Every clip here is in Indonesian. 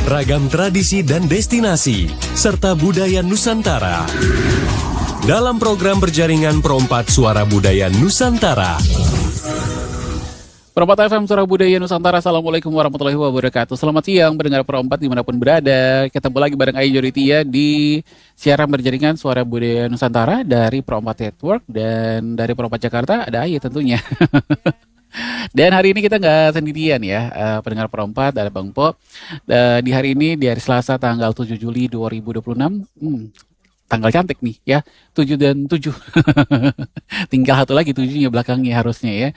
ragam tradisi dan destinasi, serta budaya Nusantara. Dalam program berjaringan Perompat Suara Budaya Nusantara. Perompat FM Suara Budaya Nusantara, Assalamualaikum warahmatullahi wabarakatuh. Selamat siang pendengar Perompat dimanapun berada. Ketemu lagi bareng Ayu Joritia di siaran berjaringan Suara Budaya Nusantara dari Perompat Network. Dan dari Perompat Jakarta ada Ayu tentunya. Dan hari ini kita nggak sendirian ya, pendengar Perompat, ada Bang Po. Di hari ini, di hari Selasa tanggal 7 Juli 2026, tanggal cantik nih ya, 7 dan 7. Tinggal satu lagi 7-nya belakangnya harusnya ya.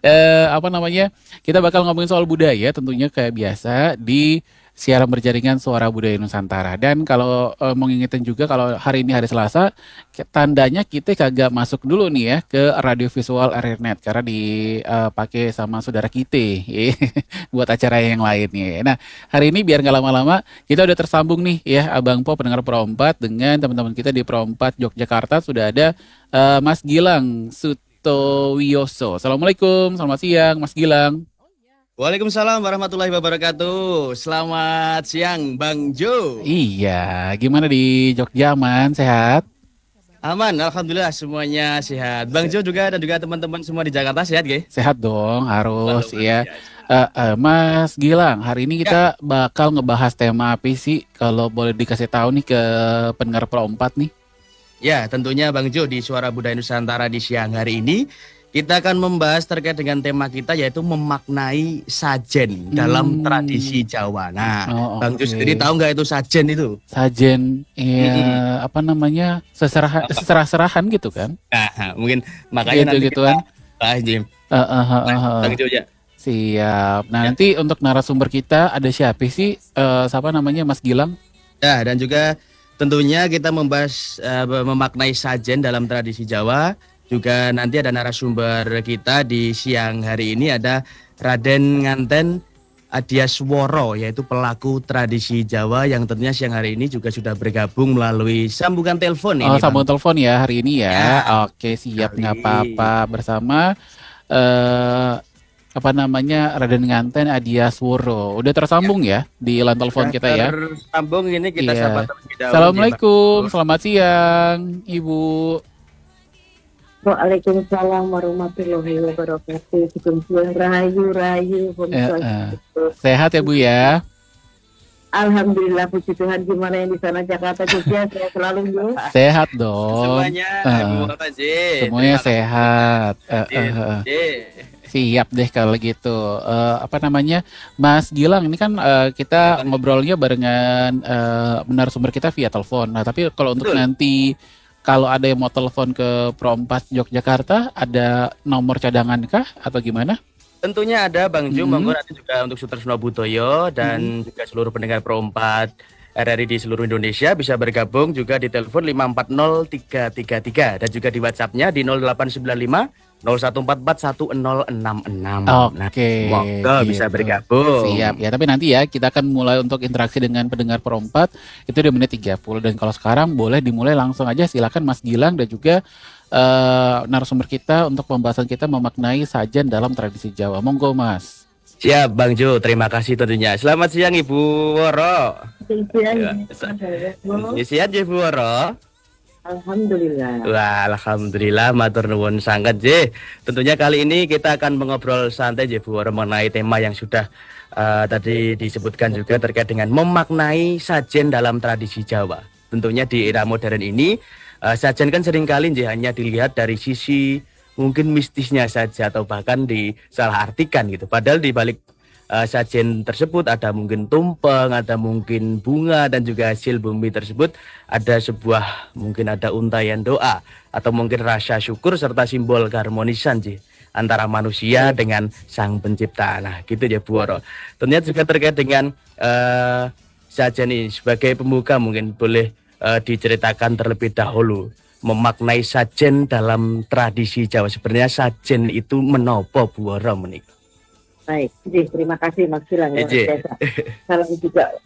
Kita bakal ngomongin soal budaya tentunya kayak biasa di siaran berjaringan Suara Budaya Nusantara. Dan kalau mau ngingetin juga kalau hari ini hari Selasa, tandanya kita kagak masuk dulu nih ya ke radio visual RRNet karena dipakai sama saudara kita buat acara yang lainnya. Nah, hari ini biar nggak lama-lama kita udah tersambung nih ya Abang Po pendengar Perompat dengan teman-teman kita di Perompat Yogyakarta. Sudah ada Mas Gilang Sutowiyoso. Assalamualaikum, selamat siang Mas Gilang. Waalaikumsalam warahmatullahi wabarakatuh. Selamat siang Bang Jo. Iya, gimana di Jogja, aman, sehat? Aman, alhamdulillah semuanya sehat. Bang Jo juga dan juga teman-teman semua di Jakarta sehat, ge? Sehat dong, harus ya. Mas Gilang, hari ini kita bakal ngebahas tema apa sih? Kalau boleh dikasih tahu nih ke pendengar Perompat nih. Ya, tentunya Bang Jo di Suara Budaya Nusantara di siang hari ini kita akan membahas terkait dengan tema kita yaitu memaknai sajen dalam tradisi Jawa. Nah, Bang Jo sendiri tahu nggak itu sajen itu? Sajen, ya apa namanya, serah-serahan gitu kan? Nah, mungkin makanya gitu, nanti kita Jim. Bang Jo ya. Siap. Nah, nanti untuk narasumber kita ada siapa sih? Siapa namanya, Mas Gilang? Ya, dan juga tentunya kita membahas memaknai sajen dalam tradisi Jawa. Juga nanti ada narasumber kita di siang hari ini ada Raden Nganten Adiasworo, yaitu pelaku tradisi Jawa yang tentunya siang hari ini juga sudah bergabung melalui sambungan telepon ini. Sambungan telepon ya hari ini ya. Oke, siap, nggak apa-apa. Bersama Raden Nganten Adiasworo. Udah tersambung ya di line telepon kita ya. Tersambung ini kita sapa terlebih dahulu. Assalamualaikum, selamat siang Ibu. Waalaikumsalam warahmatullahi wabarakatuh. Rahayu. Sehat ya Bu ya? Alhamdulillah, puji Tuhan. Gimana yang di sana Jakarta juga? Saya selalu Bu. Sehat dong. Semuanya sehat. Siap deh kalau gitu. Mas Gilang, ini kan kita ngobrolnya barengan narasumber kita via telepon. Nah, tapi kalau untuk nanti kalau ada yang mau telepon ke Perompat Yogyakarta, ada nomor cadangan kah atau gimana? Tentunya ada Bang Jo, monggo nanti juga untuk Sutersno Butoyo dan juga seluruh pendengar Perompat RRI di seluruh Indonesia bisa bergabung juga di telepon 540333 dan juga di WhatsApp-nya di 0895 01441066. Oke. Monggo bisa bergabung. Siap ya, tapi nanti ya kita akan mulai untuk interaksi dengan pendengar Perompat itu di menit 30 dan kalau sekarang boleh dimulai langsung aja, silakan Mas Gilang dan juga narasumber kita untuk pembahasan kita memaknai sajen dalam tradisi Jawa. Monggo Mas. Siap Bang Jo, terima kasih tentunya. Selamat siang Ibu Woro. Siap Ibu Woro. Alhamdulillah. Wah, alhamdulillah, matur nuwun sangat J. Tentunya kali ini kita akan mengobrol santai J Bu mengenai tema yang sudah tadi disebutkan juga terkait dengan memaknai sajen dalam tradisi Jawa. Tentunya di era modern ini sajen kan seringkali J hanya dilihat dari sisi mungkin mistisnya saja atau bahkan disalahartikan gitu. Padahal di balik sajen tersebut ada mungkin tumpeng, ada mungkin bunga dan juga hasil bumi tersebut ada sebuah mungkin ada untayan doa atau mungkin rasa syukur serta simbol keharmonisan antara manusia dengan sang pencipta. Nah gitu ya Bu Woro. Tentunya juga terkait dengan sajen ini sebagai pembuka mungkin boleh diceritakan terlebih dahulu memaknai sajen dalam tradisi Jawa. Sebenarnya sajen itu menopo Bu Woro menika? Baik, terima kasih Mas Gilang. Salam juga